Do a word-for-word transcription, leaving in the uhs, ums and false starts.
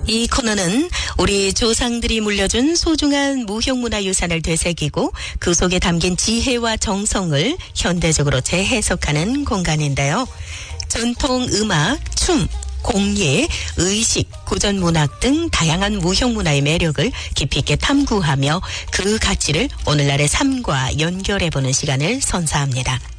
이 코너는 우리 조상들이 물려준 소중한 무형문화유산을 되새기고 그 속에 담긴 지혜와 정성을 현대적으로 재해석하는 공간인데요. 전통 음악, 춤, 공예, 의식, 고전문학 등 다양한 무형문화의 매력을 깊이 있게 탐구하며 그 가치를 오늘날의 삶과 연결해보는 시간을 선사합니다.